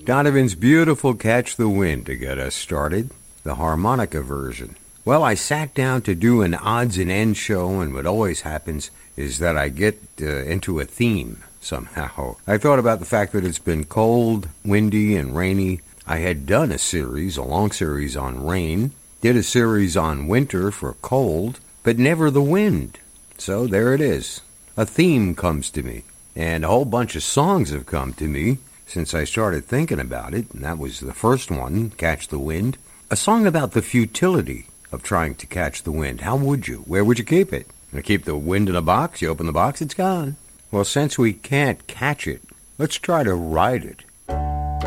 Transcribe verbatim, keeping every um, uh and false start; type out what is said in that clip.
Donovan's beautiful Catch the Wind to get us started, the harmonica version. Well, I sat down to do an odds and ends show, and what always happens is that I get uh, into a theme somehow. I thought about the fact that it's been cold, windy, and rainy. I had done a series, a long series on rain, did a series on winter for cold, but never the wind. So there it is. A theme comes to me, and a whole bunch of songs have come to me since I started thinking about it, and that was the first one, Catch the Wind. A song about the futility of trying to catch the wind. How would you? Where would you keep it? You keep the wind in a box, you open the box, it's gone. Well, since we can't catch it, let's try to ride it.